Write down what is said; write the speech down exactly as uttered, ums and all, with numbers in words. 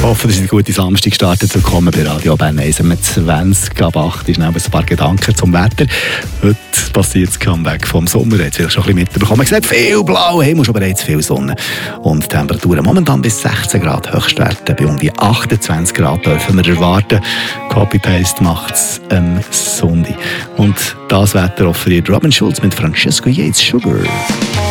Ich hoffe, dass Sie eine gute Samstag gestartet. Willkommen bei Radio Bern eins mit zwanzig ab acht. Ich habe ein paar Gedanken zum Wetter. Heute passiert das Comeback vom Sommer. Jetzt vielleicht schon ein bisschen mitbekommen. Man sieht viel blau, Himmel, schon bereits viel Sonne. Und die Temperaturen momentan bis sechzehn Grad Höchstwerte. Bei um die achtundzwanzig Grad dürfen wir erwarten. Copy-Paste macht es am Sonntag. Und das Wetter offeriert Robin Schulz mit Francesco Yates Sugar.